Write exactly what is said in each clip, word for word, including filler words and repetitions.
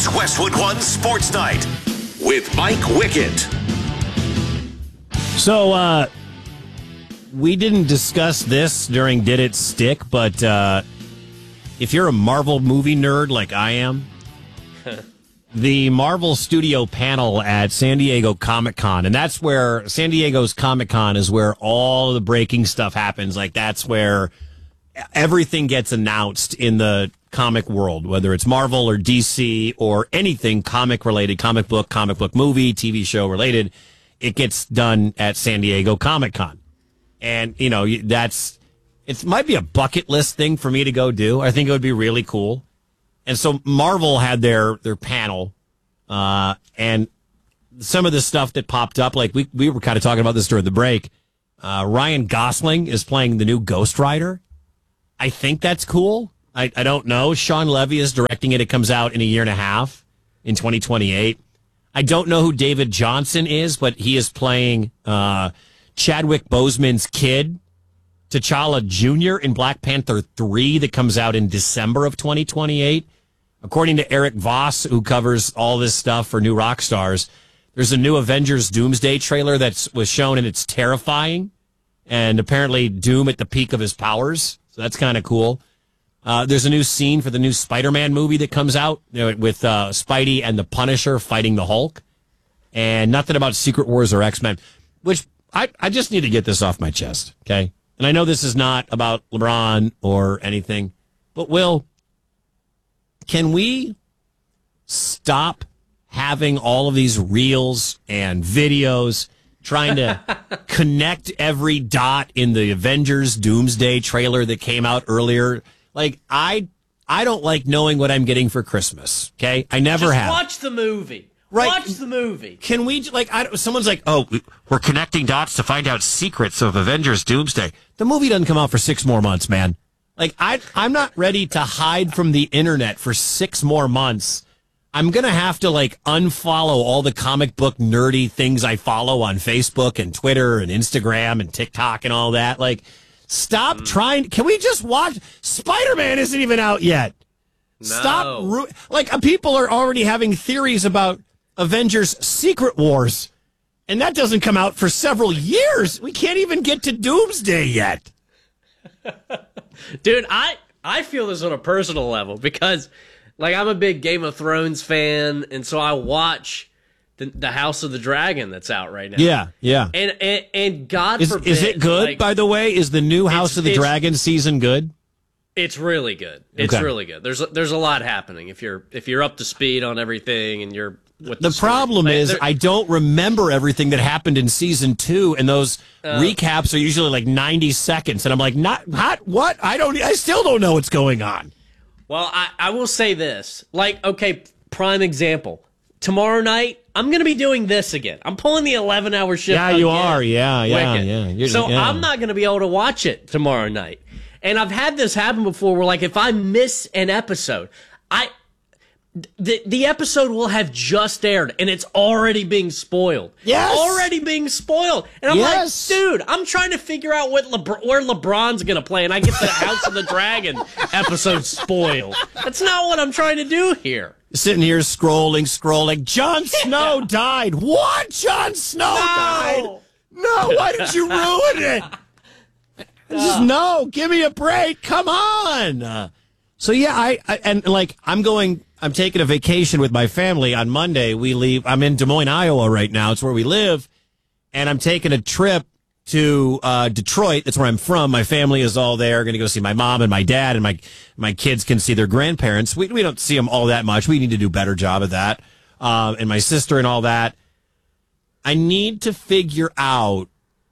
It's Westwood One Sports Night with Mike Wickett. So, uh, we didn't discuss this during Did It Stick, but uh, if you're a Marvel movie nerd like I am, the Marvel Studio panel at San Diego Comic-Con, and that's where San Diego's Comic-Con is where all the breaking stuff happens. Like, that's where everything gets announced in the comic world, whether it's Marvel or D C or anything comic related, comic book, comic book movie, T V show related. It gets done at San Diego Comic-Con. And, you know, that's, it might be a bucket list thing for me to go do. I think it would be really cool. And so Marvel had their, their panel, uh, and some of the stuff that popped up, like we, we were kind of talking about this during the break. Uh, Ryan Gosling is playing the new Ghost Rider. I think that's cool. I, I don't know. Sean Levy is directing it. It comes out in a year and a half in twenty twenty-eight. I don't know who David Johnson is, but he is playing uh, Chadwick Boseman's kid, T'Challa Junior in Black Panther three that comes out in December of twenty twenty-eight. According to Eric Voss, who covers all this stuff for New Rockstars, there's a new Avengers Doomsday trailer that was shown, and it's terrifying. And apparently Doom at the peak of his powers. So that's kind of cool. Uh, there's a new scene for the new Spider-Man movie that comes out, you know, with uh, Spidey and the Punisher fighting the Hulk. And nothing about Secret Wars or X-Men, which I, I just need to get this off my chest, okay? And I know this is not about LeBron or anything, but Will, can we stop having all of these reels and videos trying to connect every dot in the Avengers Doomsday trailer that came out earlier? Like, I I don't like knowing what I'm getting for Christmas, okay? I never Just have. watch the movie. Right. Watch the movie. Can we, like, I, someone's like, oh, we're connecting dots to find out secrets of Avengers Doomsday. The movie doesn't come out for six more months, man. Like, I, I'm not ready to hide from the internet for six more months. I'm going to have to, like, unfollow all the comic book nerdy things I follow on Facebook and Twitter and Instagram and TikTok and all that. Like, stop mm. trying. Can we just watch? Spider-Man isn't even out yet. No. Stop. Ru- like, uh, people are already having theories about Avengers Secret Wars, and that doesn't come out for several years. We can't even get to Doomsday yet. Dude, I, I feel this on a personal level because, like, I'm a big Game of Thrones fan, and so I watch the, the House of the Dragon that's out right now. Yeah, yeah. And and, and God is, forbid. Is it good, like, by the way? Is the new House of the Dragon season good? It's really good. It's okay. really good. There's there's a lot happening if you're if you're up to speed on everything and you're with the, the problem like, is I don't remember everything that happened in season two, and those uh, recaps are usually like ninety seconds, and I'm like, not hot. What? I don't. I still don't know what's going on. Well, I, I will say this. Like, okay, prime example. Tomorrow night, I'm going to be doing this again. I'm pulling the eleven-hour shift. Yeah, you again. are. Yeah, yeah, Wicked. yeah. You're, so yeah. I'm not going to be able to watch it tomorrow night. And I've had this happen before where, like, if I miss an episode, I the the episode will have just aired, and it's already being spoiled. Yes. Already being spoiled. And I'm yes. like, dude, I'm trying to figure out what Lebr- where LeBron's going to play, and I get the House of the Dragon episode spoiled. That's not what I'm trying to do here. Sitting here scrolling, scrolling. Jon Snow died. What? Jon Snow no. died? No, why did you ruin it? Just no, give me a break. Come on. Uh, so, yeah, I, I and like I'm going, I'm taking a vacation with my family on Monday. We leave. I'm in Des Moines, Iowa right now. It's where we live. And I'm taking a trip to uh, Detroit. That's where I'm from. My family is all there. Going to go see my mom and my dad, and my my kids can see their grandparents. We we don't see them all that much. We need to do a better job of that. Uh, and my sister and all that. I need to figure out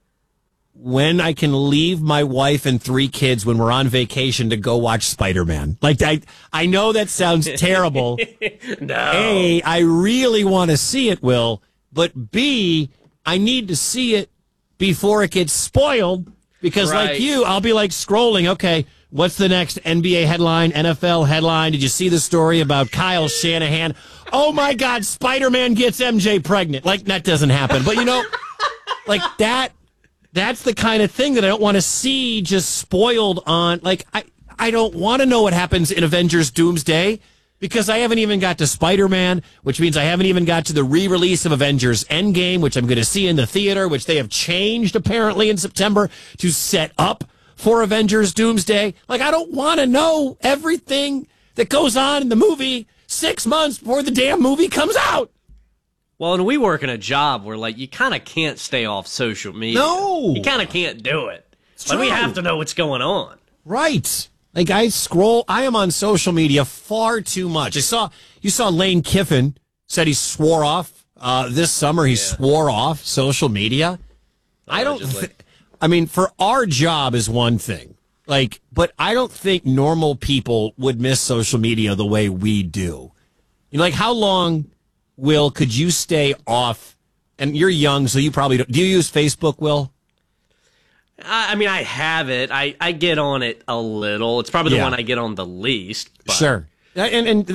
when I can leave my wife and three kids when we're on vacation to go watch Spider-Man. Like, I, I know that sounds terrible. No. A, I really want to see it, Will. But B, I need to see it before it gets spoiled. Because right. like you, I'll be like scrolling. Okay, what's the next N B A headline, N F L headline? Did you see the story about Kyle Shanahan? Oh, my God, Spider-Man gets M J pregnant. Like, that doesn't happen. But, you know, like that. That's the kind of thing that I don't want to see just spoiled on. Like, I, I don't want to know what happens in Avengers Doomsday because I haven't even got to Spider-Man, which means I haven't even got to the re-release of Avengers Endgame, which I'm going to see in the theater, which they have changed apparently in September to set up for Avengers Doomsday. Like, I don't want to know everything that goes on in the movie six months before the damn movie comes out. Well, and we work in a job where, like, you kind of can't stay off social media. No. You kind of can't do it. It's Like, we true. have to know what's going on. Right. Like, I scroll, I am on social media far too much. I saw, you saw Lane Kiffin said he swore off, uh, this summer he yeah. swore off social media. I don't, th- I mean, for our job is one thing. Like, but I don't think normal people would miss social media the way we do. You know, like, how long, Will, could you stay off? And you're young, so you probably don't. Do you use Facebook, Will? I, I mean, I have it. I, I get on it a little. It's probably the yeah. one I get on the least. But. Sure. And, and